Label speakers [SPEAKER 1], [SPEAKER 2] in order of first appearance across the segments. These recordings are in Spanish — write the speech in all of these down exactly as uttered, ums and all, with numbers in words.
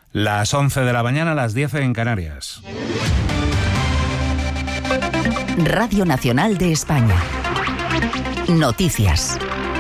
[SPEAKER 1] Las once de la mañana, las diez en Canarias.
[SPEAKER 2] Radio Nacional de España. Noticias.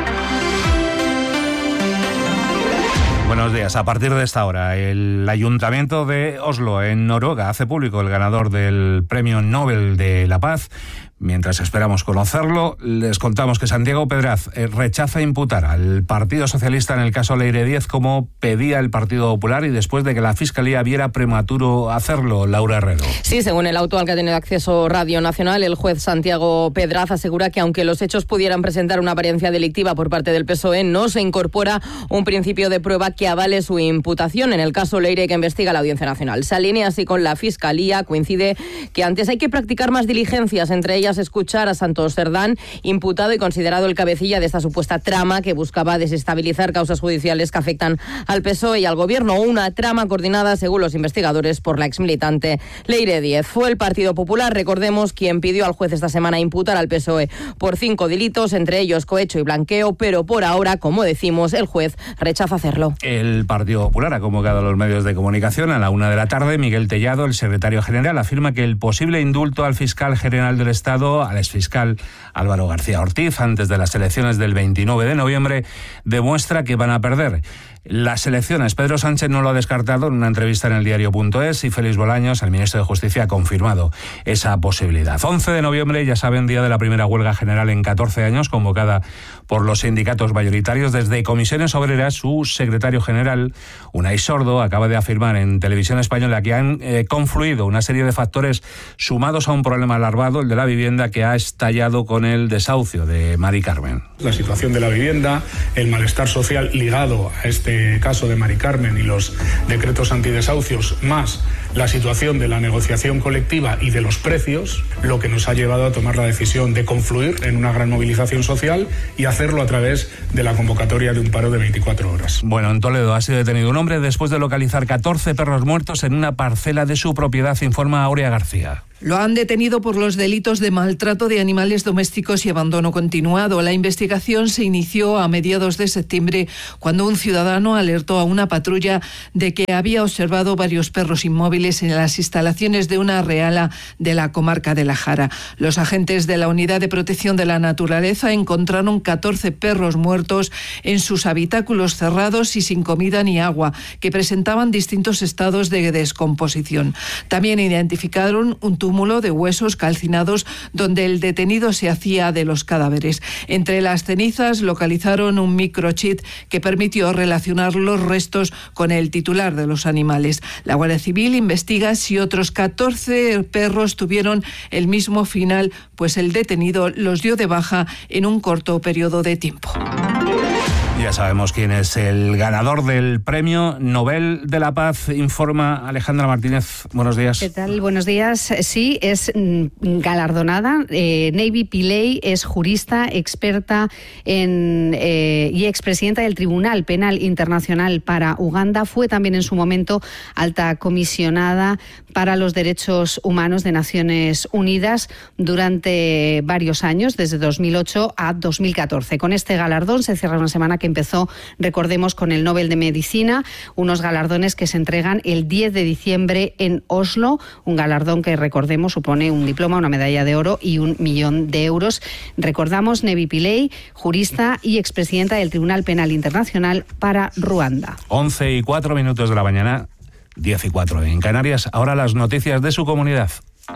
[SPEAKER 1] Buenos días. A partir de esta hora, el Ayuntamiento de Oslo, en Noruega, hace público el ganador del Premio Nobel de la Paz. Mientras esperamos conocerlo, les contamos que Santiago Pedraz rechaza imputar al Partido Socialista en el caso Leire Díez como pedía el Partido Popular y después de que la Fiscalía viera prematuro hacerlo. Laura Herrero.
[SPEAKER 3] Sí, según el auto al que ha tenido acceso Radio Nacional, el juez Santiago Pedraz asegura que aunque los hechos pudieran presentar una apariencia delictiva por parte del P S O E, no se incorpora un principio de prueba que avale su imputación. En el caso Leire, que investiga la Audiencia Nacional, se alinea así con la Fiscalía. Coincide que antes hay que practicar más diligencias, entre ellas escuchar a Santos Cerdán, imputado y considerado el cabecilla de esta supuesta trama que buscaba desestabilizar causas judiciales que afectan al P S O E y al Gobierno. Una trama coordinada, según los investigadores, por la exmilitante Leire Díez. Fue el Partido Popular, recordemos, quien pidió al juez esta semana imputar al P S O E por cinco delitos, entre ellos cohecho y blanqueo, pero por ahora, como decimos, el juez rechaza hacerlo.
[SPEAKER 1] El Partido Popular ha convocado a los medios de comunicación a la una de la tarde. Miguel Tellado, el secretario general, afirma que el posible indulto al fiscal general del Estado, al exfiscal Álvaro García Ortiz, antes de las elecciones del veintinueve de noviembre, demuestra que van a perder las elecciones. Pedro Sánchez no lo ha descartado en una entrevista en el diario punto es y Félix Bolaños, el ministro de Justicia, ha confirmado esa posibilidad. once de noviembre, ya saben, día de la primera huelga general en catorce años, convocada por los sindicatos mayoritarios. Desde Comisiones Obreras, su secretario general, Unai Sordo, acaba de afirmar en Televisión Española que han eh, confluido una serie de factores sumados a un problema alarmado, el de la vivienda, que ha estallado con el desahucio de Mari Carmen.
[SPEAKER 4] La situación de la vivienda, el malestar social ligado a este caso de Mari Carmen y los decretos antidesahucios, más la situación de la negociación colectiva y de los precios, lo que nos ha llevado a tomar la decisión de confluir en una gran movilización social y hacerlo a través de la convocatoria de un paro de veinticuatro horas.
[SPEAKER 1] Bueno, en Toledo ha sido detenido un hombre después de localizar catorce perros muertos en una parcela de su propiedad, informa Aurea García.
[SPEAKER 5] Lo han detenido por los delitos de maltrato de animales domésticos y abandono continuado. La investigación se inició a mediados de septiembre, cuando un ciudadano alertó a una patrulla de que había observado varios perros inmóviles en las instalaciones de una reala de la comarca de La Jara. Los agentes de la Unidad de Protección de la Naturaleza encontraron catorce perros muertos en sus habitáculos cerrados y sin comida ni agua, que presentaban distintos estados de descomposición. También identificaron un túmulo de huesos calcinados donde el detenido se hacía de los cadáveres. Entre las cenizas localizaron un microchip que permitió relacionar los restos con el titular de los animales. La Guardia Civil investiga si otros catorce perros tuvieron el mismo final, pues el detenido los dio de baja en un corto periodo de tiempo.
[SPEAKER 1] Ya sabemos quién es el ganador del Premio Nobel de la Paz, informa Alejandra Martínez. Buenos días.
[SPEAKER 6] ¿Qué tal? Buenos días. Sí, es galardonada. Eh, Navy Pillay es jurista, experta en, eh, y expresidenta del Tribunal Penal Internacional para Uganda. Fue también en su momento alta comisionada para los Derechos Humanos de Naciones Unidas durante varios años, desde dos mil ocho a dos mil catorce. Con este galardón se cierra una semana que empezó, recordemos, con el Nobel de Medicina, unos galardones que se entregan el diez de diciembre en Oslo, un galardón que, recordemos, supone un diploma, una medalla de oro y un millón de euros. Recordamos, Navy Pillay, jurista y expresidenta del Tribunal Penal Internacional para Ruanda.
[SPEAKER 1] once y cuatro minutos de la mañana, diez y cuatro en Canarias. Ahora las noticias de su comunidad.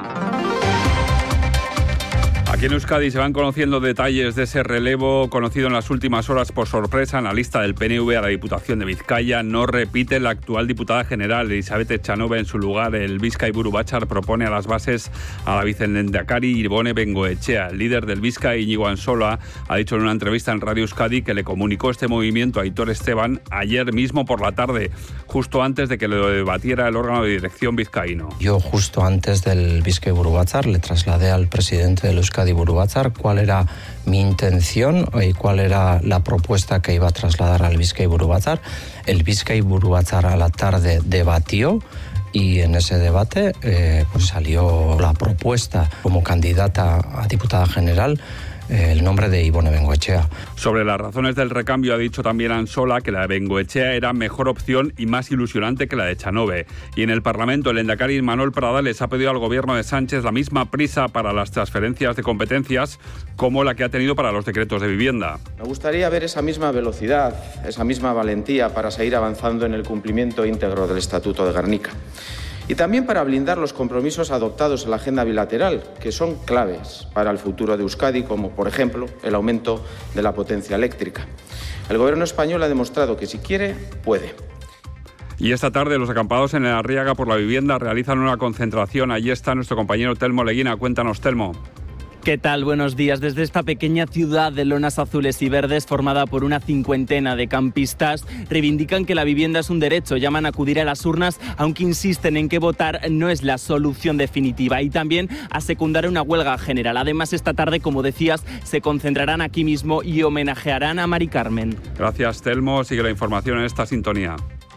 [SPEAKER 7] Aquí en Euskadi se van conociendo detalles de ese relevo conocido en las últimas horas por sorpresa en la lista del P N V a la Diputación de Vizcaya. No repite la actual diputada general Elizabeth Echanove. En su lugar, el Bizkai Buru Batzar propone a las bases a la vicelehendakari Ibone Bengoechea. El líder del Bizkai, Íñigo Ansola, ha dicho en una entrevista en Radio Euskadi que le comunicó este movimiento a Aitor Esteban ayer mismo por la tarde, justo antes de que lo debatiera el órgano de dirección vizcaíno.
[SPEAKER 8] Yo justo antes del Bizkai Buru Batzar le trasladé al presidente del Euskadi Buru Batzar cuál era mi intención y cuál era la propuesta que iba a trasladar al Bizkai Buru Batzar. El Bizkai Buru Batzar a la tarde debatió y en ese debate eh, pues salió la propuesta como candidata a diputada general eh, el nombre de Ibone Bengoechea.
[SPEAKER 7] Sobre las razones del recambio ha dicho también Ansola que la de Bengoechea era mejor opción y más ilusionante que la de Echanove. Y en el Parlamento el lehendakari Manuel Pradales ha pedido al gobierno de Sánchez la misma prisa para las transferencias de competencias como la que ha tenido para los decretos de vivienda.
[SPEAKER 9] Me gustaría ver esa misma velocidad, esa misma valentía para seguir avanzando en el cumplimiento íntegro del Estatuto de Gernika. Y también para blindar los compromisos adoptados en la agenda bilateral, que son claves para el futuro de Euskadi, como por ejemplo el aumento de la potencia eléctrica. El gobierno español ha demostrado que si quiere, puede.
[SPEAKER 7] Y esta tarde los acampados en el Arriaga por la vivienda realizan una concentración. Allí está nuestro compañero Telmo Leguina. Cuéntanos, Telmo.
[SPEAKER 10] ¿Qué tal? Buenos días. Desde esta pequeña ciudad de lonas azules y verdes, formada por una cincuentena de campistas, reivindican que la vivienda es un derecho, llaman a acudir a las urnas, aunque insisten en que votar no es la solución definitiva, y también a secundar una huelga general. Además, esta tarde, como decías, se concentrarán aquí mismo y homenajearán a Mari Carmen. Gracias, Telmo. Sigue la información en esta sintonía.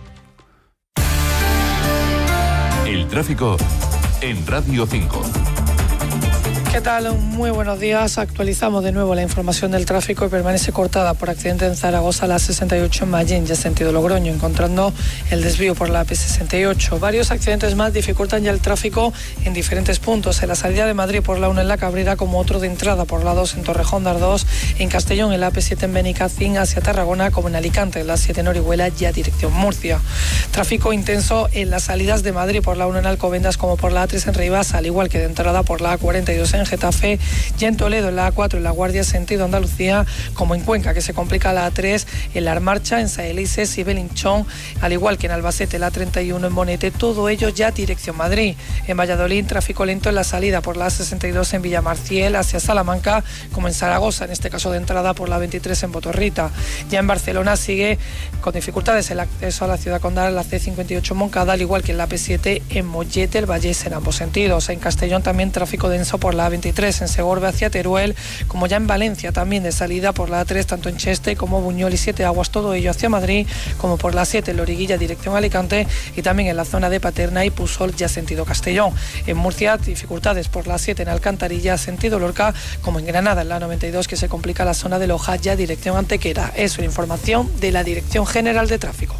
[SPEAKER 11] El tráfico en Radio cinco.
[SPEAKER 12] ¿Qué tal? Muy buenos días. Actualizamos de nuevo la información del tráfico y permanece cortada por accidente en Zaragoza la sesenta y ocho en Mallín, ya sentido Logroño, encontrando el desvío por la P sesenta y ocho. Varios accidentes más dificultan ya el tráfico en diferentes puntos. En la salida de Madrid por la uno en La Cabrera, como otro de entrada por la dos en Torrejón de Ardoz, en Castellón en la A P siete en Benicacín hacia Tarragona, como en Alicante en la siete en Orihuela, ya dirección Murcia. Tráfico intenso en las salidas de Madrid por la uno en Alcobendas como por la A tres en Rivas, al igual que de entrada por la A cuarenta y dos en Getafe, ya en Toledo en la A cuatro en La Guardia sentido Andalucía, como en Cuenca, que se complica la A tres en La Armarcha, en Saelices y Belinchón, al igual que en Albacete la A treinta y uno en Bonete, todo ello ya dirección Madrid. En Valladolid, tráfico lento en la salida por la A sesenta y dos en Villamarciel hacia Salamanca, como en Zaragoza, en este caso de entrada por la veintitrés en Botorrita. Ya en Barcelona sigue con dificultades el acceso a la ciudad condal, la C cincuenta y ocho en Moncada, al igual que en la P siete en Mollete, el Vallés en ambos sentidos. En Castellón también tráfico denso por la A veintitrés en Segorbe hacia Teruel, como ya en Valencia también de salida por la A tres tanto en Cheste como Buñol y Siete Aguas, todo ello hacia Madrid, como por la siete en Loriguilla dirección Alicante, y también en la zona de Paterna y Pusol ya sentido Castellón. En Murcia dificultades por la siete en Alcantarilla sentido Lorca, como en Granada en la noventa y dos, que se complica la zona de Loja ya dirección Antequera. Es una información de la Dirección General de Tráfico.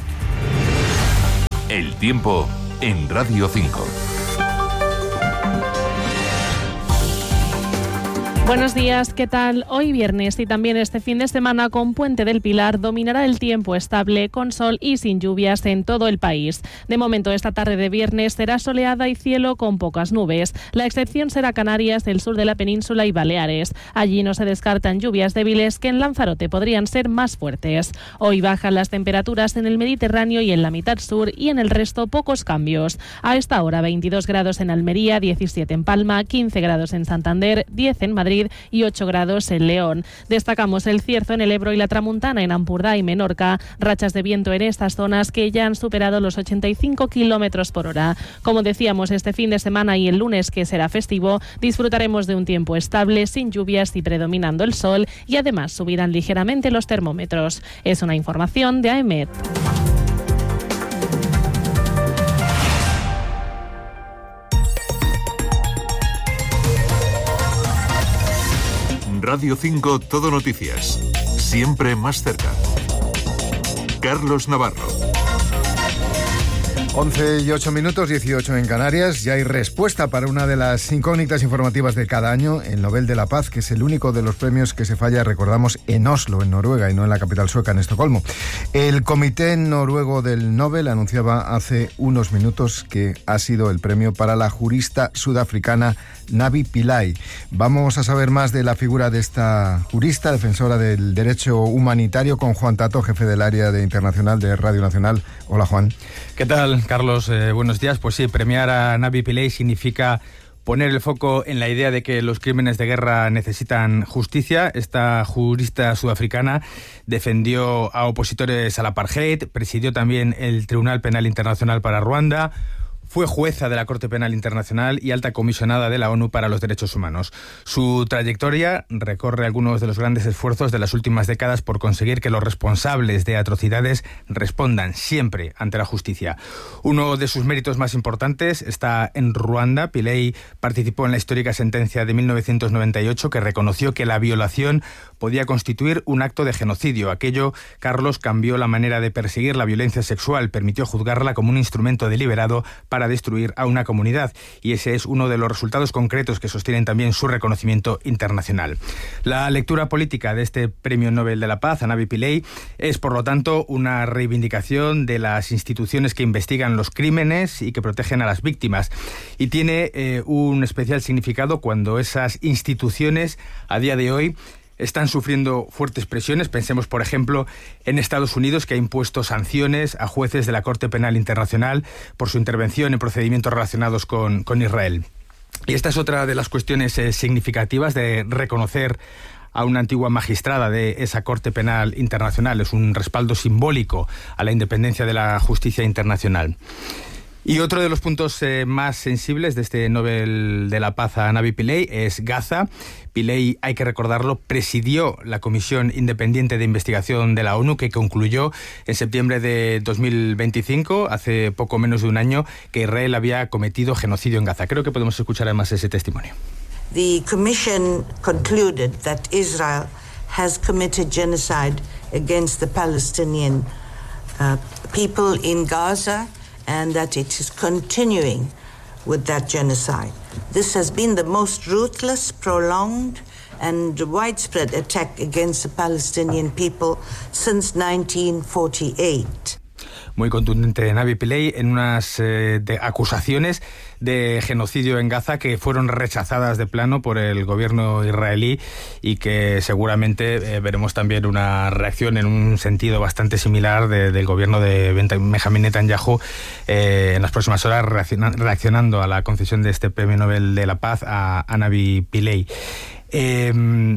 [SPEAKER 11] El tiempo en Radio cinco.
[SPEAKER 13] Buenos días, ¿qué tal? Hoy viernes y también este fin de semana con Puente del Pilar dominará el tiempo estable con sol y sin lluvias en todo el país. De momento esta tarde de viernes será soleada y cielo con pocas nubes. La excepción será Canarias, el sur de la península y Baleares. Allí no se descartan lluvias débiles que en Lanzarote podrían ser más fuertes. Hoy bajan las temperaturas en el Mediterráneo y en la mitad sur, y en el resto pocos cambios. A esta hora veintidós grados en Almería, diecisiete en Palma, quince grados en Santander, diez en Madrid y ocho grados en León. Destacamos el cierzo en el Ebro y la Tramuntana en Ampurdá y Menorca, rachas de viento en estas zonas que ya han superado los ochenta y cinco kilómetros por hora. Como decíamos, este fin de semana y el lunes, que será festivo, disfrutaremos de un tiempo estable, sin lluvias y predominando el sol, y además subirán ligeramente los termómetros. Es una información de A E M E T.
[SPEAKER 11] Radio cinco Todo Noticias. Siempre más cerca. Carlos Navarro.
[SPEAKER 14] once y ocho minutos, dieciocho en Canarias. Ya hay respuesta para una de las incógnitas informativas de cada año, el Nobel de la Paz, que es el único de los premios que se falla, recordamos, en Oslo, en Noruega, y no en la capital sueca, en Estocolmo. El Comité Noruego del Nobel anunciaba hace unos minutos que ha sido el premio para la jurista sudafricana Navi Pillay. Vamos a saber más de la figura de esta jurista, defensora del derecho humanitario, con Juan Tato, jefe del área de internacional de Radio Nacional. Hola, Juan.
[SPEAKER 15] ¿Qué tal, Carlos? Eh, buenos días. Pues sí, premiar a Navi Pillay significa poner el foco en la idea de que los crímenes de guerra necesitan justicia. Esta jurista sudafricana defendió a opositores al apartheid, presidió también el Tribunal Penal Internacional para Ruanda, Fue jueza de la Corte Penal Internacional y alta comisionada de la ONU para los Derechos Humanos. Su trayectoria recorre algunos de los grandes esfuerzos de las últimas décadas por conseguir que los responsables de atrocidades respondan siempre ante la justicia. Uno de sus méritos más importantes está en Ruanda. Pillay participó en la histórica sentencia de mil novecientos noventa y ocho que reconoció que la violación podía constituir un acto de genocidio. Aquello, Carlos, cambió la manera de perseguir la violencia sexual, permitió juzgarla como un instrumento deliberado para destruir a una comunidad, y ese es uno de los resultados concretos que sostienen también su reconocimiento internacional. La lectura política de este Premio Nobel de la Paz, a Navi Pillay, es por lo tanto una reivindicación de las instituciones que investigan los crímenes y que protegen a las víctimas, y tiene eh, un especial significado cuando esas instituciones a día de hoy están sufriendo fuertes presiones. Pensemos, por ejemplo, en Estados Unidos, que ha impuesto sanciones a jueces de la Corte Penal Internacional por su intervención en procedimientos relacionados con, con Israel. Y esta es otra de las cuestiones eh, significativas de reconocer a una antigua magistrada de esa Corte Penal Internacional. Es un respaldo simbólico a la independencia de la justicia internacional. Y otro de los puntos eh, más sensibles de este Nobel de la Paz a Navi Pillay es Gaza. Pillay, hay que recordarlo, presidió la Comisión Independiente de Investigación de la ONU, que concluyó en septiembre de dos mil veinticinco, hace poco menos de un año, que Israel había cometido genocidio en Gaza. Creo que podemos escuchar además ese testimonio.
[SPEAKER 16] The Commission concluded that Israel has committed genocide against the Palestinian uh, people in Gaza, and that it is continuing with that genocide. This has been the most ruthless, prolonged, and widespread attack against the Palestinian people since nineteen forty-eight.
[SPEAKER 15] Muy contundente Navi Pillay en unas eh, de acusaciones de genocidio en Gaza que fueron rechazadas de plano por el gobierno israelí, y que seguramente eh, veremos también una reacción en un sentido bastante similar de, del gobierno de Benjamin Netanyahu eh, en las próximas horas, reacciona, reaccionando a la concesión de este Premio Nobel de la Paz a, a Navi Pillay. Eh,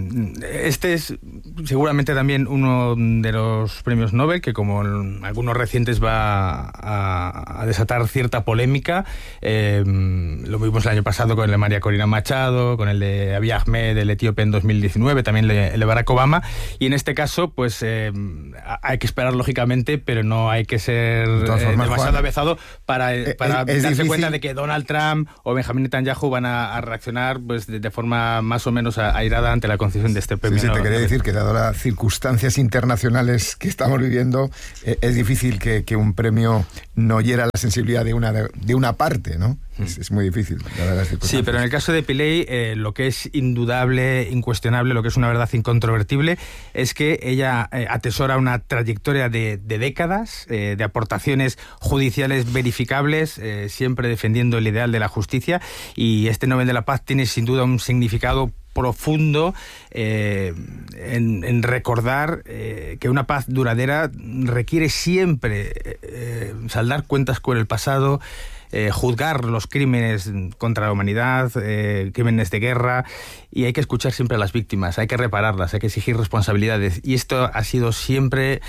[SPEAKER 15] este es seguramente también uno de los premios Nobel que, como algunos recientes, va a, a desatar cierta polémica. Eh, lo vimos el año pasado con el de María Corina Machado, con el de Abiy Ahmed, el etíope, en dos mil diecinueve, también el de Barack Obama, y en este caso pues eh, hay que esperar lógicamente, pero no hay que ser eh, demasiado Juan, avezado para, eh, para darse difícil. cuenta de que Donald Trump o Benjamin Netanyahu van a, a reaccionar pues de, de forma más o menos airada ante la concesión de este premio.
[SPEAKER 14] Sí, sí, te quería decir que, dado las circunstancias internacionales que estamos viviendo, eh, es difícil que, que un premio no hiera la sensibilidad de una, de una parte, ¿no? Mm. Es, es muy difícil.
[SPEAKER 15] Sí, pero en el caso de Pillay, eh, lo que es indudable, incuestionable, lo que es una verdad incontrovertible, es que ella eh, atesora una trayectoria de, de décadas, eh, de aportaciones judiciales verificables, eh, siempre defendiendo el ideal de la justicia, y este Nobel de la Paz tiene sin duda un significado profundo eh, en, en recordar eh, que una paz duradera requiere siempre eh, saldar cuentas con el pasado, eh, juzgar los crímenes contra la humanidad, eh, crímenes de guerra, y hay que escuchar siempre a las víctimas, hay que repararlas, hay que exigir responsabilidades, y esto ha sido siempre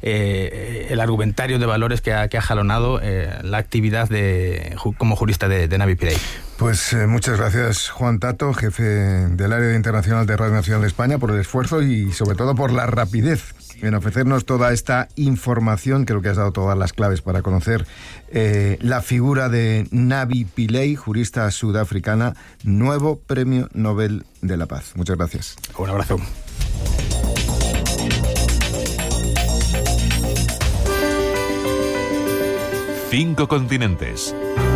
[SPEAKER 15] eh, el argumentario de valores que ha, que ha jalonado eh, la actividad de, como jurista de, de Navi Pillay.
[SPEAKER 14] Pues eh, muchas gracias, Juan Tato, jefe del área internacional de Radio Nacional de España, por el esfuerzo y sobre todo por la rapidez en ofrecernos toda esta información. Creo que has dado todas las claves para conocer eh, la figura de Navi Pillay, jurista sudafricana, nuevo Premio Nobel de la Paz. Muchas gracias.
[SPEAKER 15] Un abrazo.
[SPEAKER 11] Cinco continentes.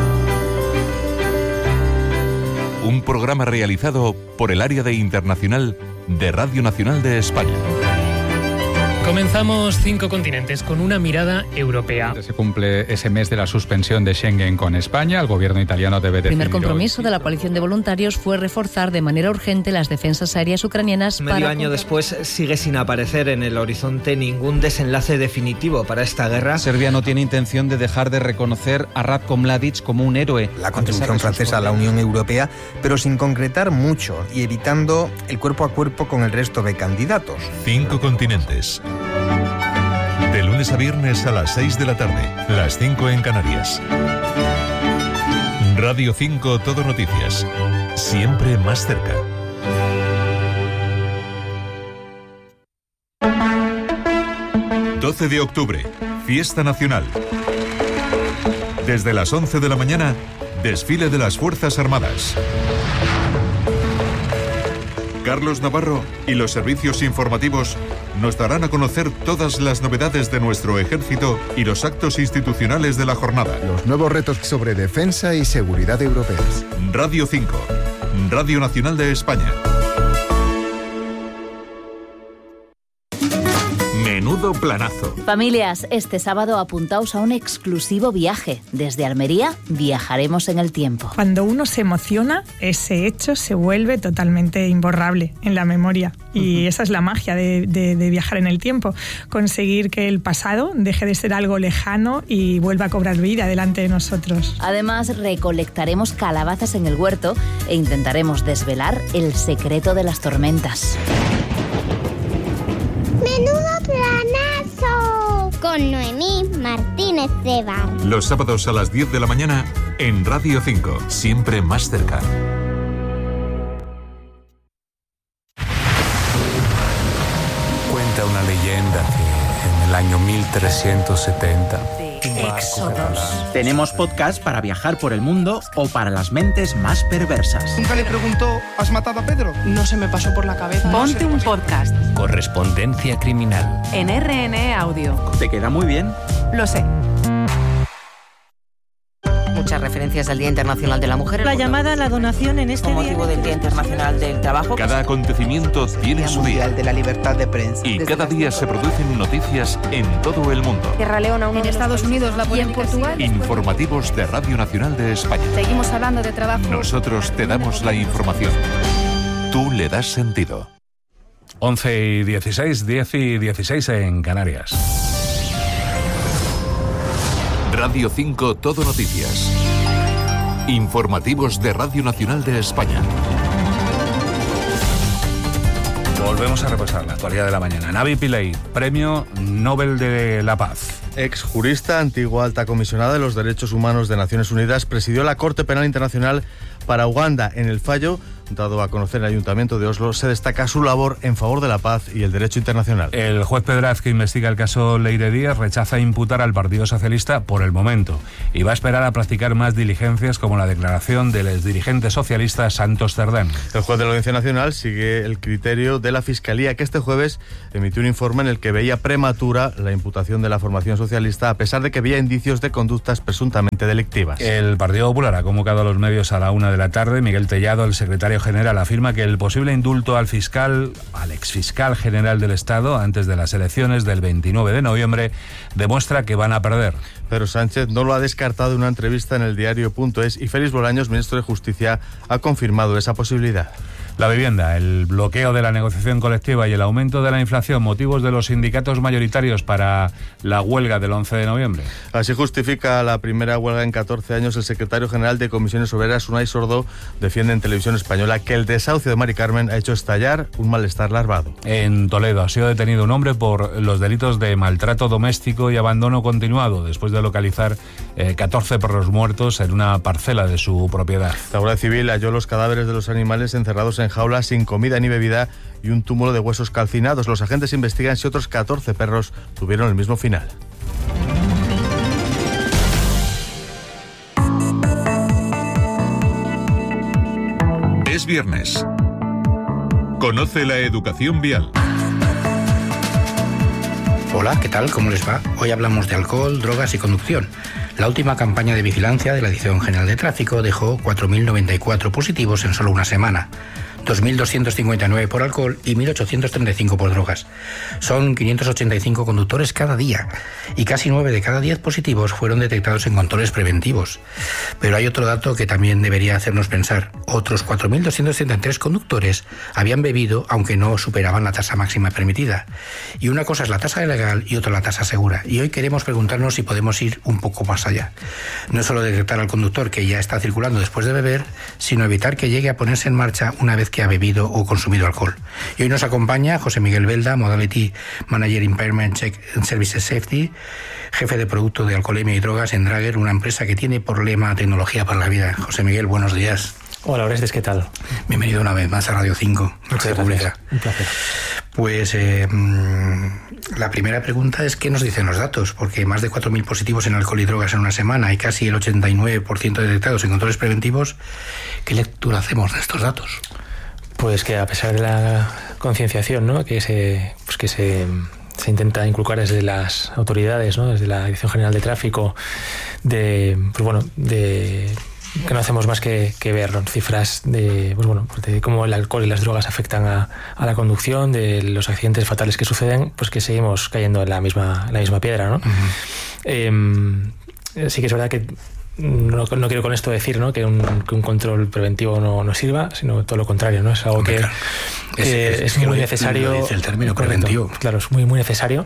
[SPEAKER 11] Un programa realizado por el área de internacional de Radio Nacional de España.
[SPEAKER 17] Comenzamos Cinco Continentes con una mirada europea.
[SPEAKER 18] Se cumple ese mes de la suspensión de Schengen con España. El gobierno italiano debe decidir.
[SPEAKER 19] El primer compromiso de la coalición de voluntarios fue reforzar de manera urgente las defensas aéreas ucranianas.
[SPEAKER 20] Medio
[SPEAKER 19] para...
[SPEAKER 20] año después sigue sin aparecer en el horizonte ningún desenlace definitivo para esta guerra.
[SPEAKER 21] Serbia no tiene intención de dejar de reconocer a Ratko Mladic como un héroe.
[SPEAKER 22] La contribución francesa a la Unión Europea, pero sin concretar mucho y evitando el cuerpo a cuerpo con el resto de candidatos.
[SPEAKER 11] Cinco continentes. De lunes a viernes a las seis de la tarde, las cinco en Canarias. Radio cinco Todo Noticias. Siempre más cerca. doce de octubre, Fiesta Nacional. Desde las once de la mañana, desfile de las Fuerzas Armadas. Carlos Navarro y los servicios informativos nos darán a conocer todas las novedades de nuestro ejército y los actos institucionales de la jornada.
[SPEAKER 14] Los nuevos retos sobre defensa y seguridad europeas.
[SPEAKER 11] Radio cinco, Radio Nacional de España. Menudo planazo.
[SPEAKER 2] Familias, este sábado apuntaos a un exclusivo viaje. Desde Almería viajaremos en el tiempo.
[SPEAKER 3] Cuando uno se emociona, ese hecho se vuelve totalmente imborrable en la memoria. Y uh-huh. esa es la magia de, de, de viajar en el tiempo. Conseguir que el pasado deje de ser algo lejano y vuelva a cobrar vida delante de nosotros.
[SPEAKER 2] Además, recolectaremos calabazas en el huerto e intentaremos desvelar el secreto de las tormentas.
[SPEAKER 23] ¡Menudo planazo! Con Noemí Martínez de Bar.
[SPEAKER 11] Los sábados a las diez de la mañana en Radio cinco. Siempre más cerca.
[SPEAKER 24] Cuenta una leyenda que en el año mil trescientos setenta...
[SPEAKER 25] Éxodos. Tenemos podcast para viajar por el mundo o para las mentes más perversas.
[SPEAKER 26] Nunca le preguntó, ¿has matado a Pedro?
[SPEAKER 27] No se me pasó por la cabeza.
[SPEAKER 28] Ponte un podcast.
[SPEAKER 24] Correspondencia criminal.
[SPEAKER 28] En R N E Audio.
[SPEAKER 25] ¿Te queda muy bien?
[SPEAKER 28] Lo sé.
[SPEAKER 29] Muchas referencias al Día Internacional de la Mujer.
[SPEAKER 30] La llamada a la donación en este
[SPEAKER 29] con
[SPEAKER 30] día.
[SPEAKER 29] motivo del Día Internacional del Trabajo.
[SPEAKER 11] Cada acontecimiento tiene su día.
[SPEAKER 31] de la libertad de prensa.
[SPEAKER 11] Y cada día se producen noticias en todo el mundo.
[SPEAKER 29] Sierra Leona,
[SPEAKER 30] en Estados Unidos, la
[SPEAKER 29] y en Portugal.
[SPEAKER 11] Informativos de Radio Nacional de España.
[SPEAKER 29] Seguimos hablando de trabajo.
[SPEAKER 11] Nosotros te damos la información. Tú le das sentido.
[SPEAKER 1] once y dieciséis, diez y dieciséis en Canarias.
[SPEAKER 11] Radio cinco Todo Noticias. Informativos de Radio Nacional de España.
[SPEAKER 1] Volvemos a repasar la actualidad de la mañana. Navi Pillay, Premio Nobel de la Paz.
[SPEAKER 32] Ex jurista, antigua alta comisionada de los Derechos Humanos de Naciones Unidas, presidió la Corte Penal Internacional para Uganda. En el fallo, dado a conocer el Ayuntamiento de Oslo, se destaca su labor en favor de la paz y el derecho internacional.
[SPEAKER 1] El juez Pedraz, que investiga el caso Leire Díaz, rechaza imputar al Partido Socialista por el momento y va a esperar a practicar más diligencias, como la declaración del exdirigente socialista Santos Cerdán.
[SPEAKER 32] El juez de la Audiencia Nacional sigue el criterio de la Fiscalía, que este jueves emitió un informe en el que veía prematura la imputación de la formación socialista, a pesar de que había indicios de conductas presuntamente delictivas.
[SPEAKER 1] El Partido Popular ha convocado a los medios a la una de la tarde. Miguel Tellado, el secretario general, afirma que el posible indulto al fiscal, al exfiscal general del Estado, antes de las elecciones del veintinueve de noviembre, demuestra que van a perder.
[SPEAKER 32] Pedro Sánchez no lo ha descartado en una entrevista en el diario punto es y Félix Bolaños, ministro de Justicia, ha confirmado esa posibilidad.
[SPEAKER 1] La vivienda, el bloqueo de la negociación colectiva y el aumento de la inflación, motivos de los sindicatos mayoritarios para la huelga del once de noviembre.
[SPEAKER 32] Así justifica la primera huelga en catorce años el secretario general de Comisiones Obreras, Unai Sordo, defiende en Televisión Española que el desahucio de Mari Carmen ha hecho estallar un malestar larvado.
[SPEAKER 1] En Toledo ha sido detenido un hombre por los delitos de maltrato doméstico y abandono continuado, después de localizar eh, catorce perros muertos en una parcela de su propiedad.
[SPEAKER 32] La Guardia Civil halló los cadáveres de los animales encerrados en jaulas sin comida ni bebida y un túmulo de huesos calcinados. Los agentes investigan si otros catorce perros tuvieron el mismo final.
[SPEAKER 11] Es viernes. Conoce la educación vial.
[SPEAKER 33] Hola, ¿qué tal? ¿Cómo les va? Hoy hablamos de alcohol, drogas y conducción. La última campaña de vigilancia de la Dirección General de Tráfico dejó cuatro mil noventa y cuatro positivos en solo una semana. dos mil doscientos cincuenta y nueve por alcohol y mil ochocientos treinta y cinco por drogas. Son quinientos ochenta y cinco conductores cada día y casi nueve de cada diez positivos fueron detectados en controles preventivos. Pero hay otro dato que también debería hacernos pensar. Otros cuatro mil doscientos treinta y tres conductores habían bebido aunque no superaban la tasa máxima permitida. Y una cosa es la tasa legal y otra la tasa segura. Y hoy queremos preguntarnos si podemos ir un poco más allá. No solo detectar al conductor que ya está circulando después de beber, sino evitar que llegue a ponerse en marcha una vez que ha bebido o consumido alcohol. Y hoy nos acompaña José Miguel Belda, Modality Manager Impairment Check and Services Safety, jefe de producto de alcoholemia y drogas en Drager, una empresa que tiene por lema tecnología para la vida. José Miguel, buenos días.
[SPEAKER 4] Hola, Orestes, ¿qué tal?
[SPEAKER 33] Bienvenido una vez más a Radio cinco.
[SPEAKER 4] Muchas gracias. Un placer.
[SPEAKER 33] Pues eh, la primera pregunta es ¿qué nos dicen los datos? Porque más de cuatro mil positivos en alcohol y drogas en una semana y casi el ochenta y nueve por ciento detectados en controles preventivos. ¿Qué lectura hacemos de estos datos?
[SPEAKER 4] Pues que a pesar de la concienciación, ¿no?, que se, pues que se, se intenta inculcar desde las autoridades, ¿no?, desde la Dirección General de Tráfico, de, pues bueno, de que no hacemos más que, que ver, ¿no?, cifras de, pues bueno, de cómo el alcohol y las drogas afectan a, a la conducción, de los accidentes fatales que suceden, pues que seguimos cayendo en la misma, en la misma piedra, ¿no? Uh-huh. eh, sí que es verdad que No, no quiero con esto decir, ¿no?, que, un, que un control preventivo no, no sirva, sino todo lo contrario, ¿no? Es algo que, claro, que es, es, es, es muy necesario.
[SPEAKER 33] Dice el término preventivo.
[SPEAKER 4] Correcto, claro, es muy, muy necesario.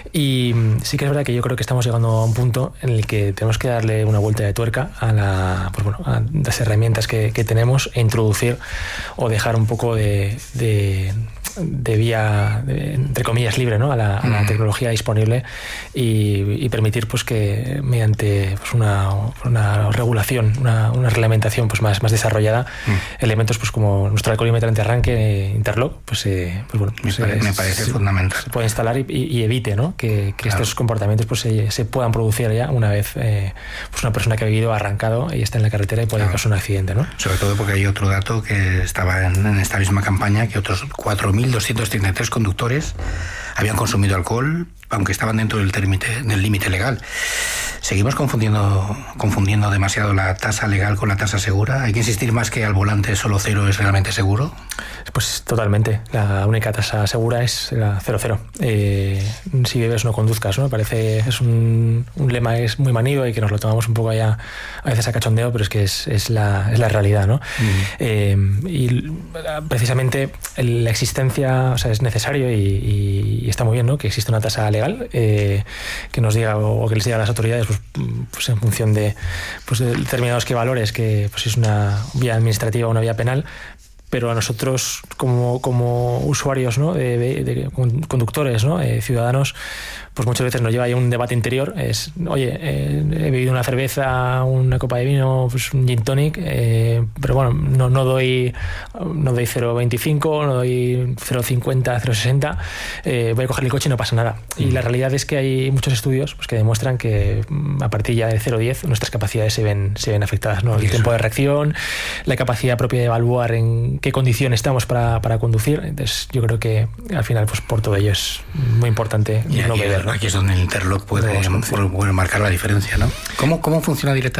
[SPEAKER 4] Y sí que es verdad que yo creo que estamos llegando a un punto en el que tenemos que darle una vuelta de tuerca a, la, pues bueno, a las herramientas que, que tenemos e introducir o dejar un poco de, de de vía, de, entre comillas, libre, ¿no?, a la, a la tecnología disponible y, y permitir pues que mediante pues, una, una regulación, una, una reglamentación pues más, más desarrollada, mm. elementos pues como nuestro alcoholímetro antiarranque Interlock, pues, eh, pues bueno, pues,
[SPEAKER 33] me, pare,
[SPEAKER 4] eh,
[SPEAKER 33] me parece
[SPEAKER 4] se,
[SPEAKER 33] fundamental.
[SPEAKER 4] Se puede instalar y, y, y evite, ¿no?, que, que claro. estos comportamientos pues se, se puedan producir ya una vez eh, pues una persona que ha vivido arrancado y está en la carretera y puede claro. causar un accidente, ¿no?
[SPEAKER 33] Sobre todo porque hay otro dato que estaba en, en esta misma campaña, que otros cuatro mil doscientos treinta y tres conductores habían consumido alcohol, aunque estaban dentro del límite del límite legal. Seguimos confundiendo confundiendo demasiado la tasa legal con la tasa segura. Hay que insistir más que al volante solo cero es realmente seguro.
[SPEAKER 4] Pues totalmente. La única tasa segura es la cero cero. Eh, si bebes no conduzcas, ¿no? Parece es un, un lema es muy manido y que nos lo tomamos un poco allá a veces a cachondeo, pero es que es, es la es la realidad, ¿no? Mm. Eh, y precisamente la existencia, o sea, es necesario y, y, y está muy bien, ¿no?, que existe una tasa legal eh, que nos diga o que les diga a las autoridades pues, pues en función de, pues de determinados que valores, que pues es una vía administrativa o una vía penal. Pero a nosotros como, como usuarios, ¿no?, de, de, de conductores, ¿no?, eh, ciudadanos, pues muchas veces nos lleva ahí un debate interior. Es, oye, eh, he bebido una cerveza, una copa de vino, pues un gin tonic, eh, pero bueno, no, no doy no doy cero coma veinticinco, no doy cero coma cincuenta, cero coma sesenta, eh, voy a coger el coche y no pasa nada. Y la realidad es que hay muchos estudios pues, que demuestran que a partir ya de cero coma diez nuestras capacidades se ven, se ven afectadas, ¿no? El tiempo de reacción, la capacidad propia de evaluar en qué condición estamos para, para conducir. Entonces yo creo que al final pues por todo ello es muy importante
[SPEAKER 33] y
[SPEAKER 4] no
[SPEAKER 33] aquí,
[SPEAKER 4] beber, ¿no?
[SPEAKER 33] Aquí es donde el Interlock puede, puede marcar la diferencia, ¿no? ¿Cómo, cómo funciona directamente